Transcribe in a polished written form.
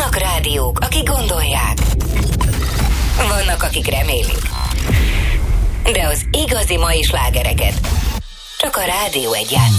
Vannak rádiók, akik gondolják. Vannak, akik remélik. De az igazi mai slágereket csak a Rádió 1 játssza.